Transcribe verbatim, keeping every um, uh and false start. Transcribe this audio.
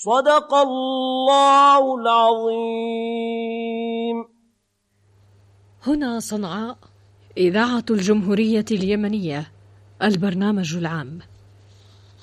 صدق الله العظيم. هنا صنعاء، إذاعة الجمهورية اليمنية، البرنامج العام.